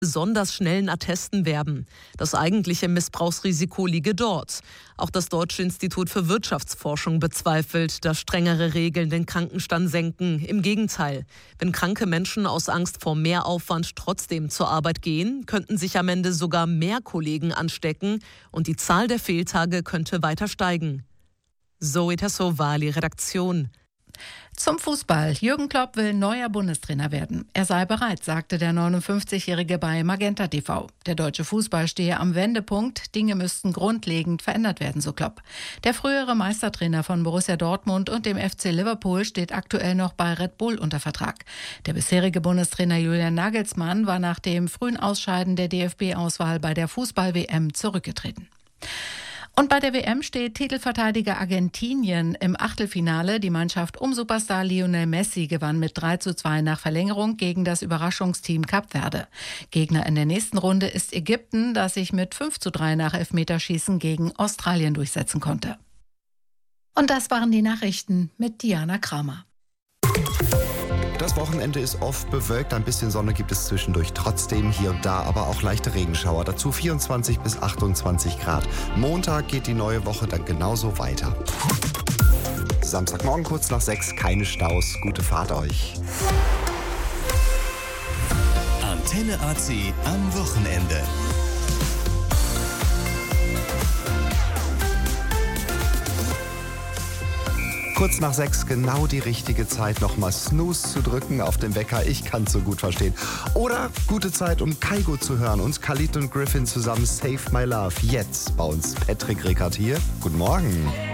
besonders schnellen Attesten werben. Das eigentliche Missbrauchsrisiko liege dort. Auch das Deutsche Institut für Wirtschaftsforschung bezweifelt, dass strengere Regeln den Krankenstand senken. Im Gegenteil, wenn kranke Menschen aus Angst vor Mehraufwand trotzdem zur Arbeit gehen, könnten sich am Ende sogar mehr Kollegen anstecken und die Zahl der Fehltage könnte weiter steigen. Zoe Tassovali, Redaktion. Zum Fußball. Jürgen Klopp will neuer Bundestrainer werden. Er sei bereit, sagte der 59-Jährige bei Magenta TV. Der deutsche Fußball stehe am Wendepunkt. Dinge müssten grundlegend verändert werden, so Klopp. Der frühere Meistertrainer von Borussia Dortmund und dem FC Liverpool steht aktuell noch bei Red Bull unter Vertrag. Der bisherige Bundestrainer Julian Nagelsmann war nach dem frühen Ausscheiden der DFB-Auswahl bei der Fußball-WM zurückgetreten. Und bei der WM steht Titelverteidiger Argentinien im Achtelfinale. Die Mannschaft um Superstar Lionel Messi gewann mit 3:2 nach Verlängerung gegen das Überraschungsteam Kap Verde. Gegner in der nächsten Runde ist Ägypten, das sich mit 5:3 nach Elfmeterschießen gegen Australien durchsetzen konnte. Und das waren die Nachrichten mit Diana Kramer. Das Wochenende ist oft bewölkt, ein bisschen Sonne gibt es zwischendurch trotzdem hier und da, aber auch leichte Regenschauer. Dazu 24 bis 28 Grad. Montag geht die neue Woche dann genauso weiter. Samstagmorgen kurz nach 6, keine Staus. Gute Fahrt euch. Antenne AC am Wochenende. Kurz nach 6, genau die richtige Zeit, nochmal Snooze zu drücken auf den Wecker. Ich kann es so gut verstehen. Oder gute Zeit, um Kygo zu hören. Und Khalid und Griffin zusammen Save My Love. Jetzt bei uns Patrick Rickert hier. Guten Morgen.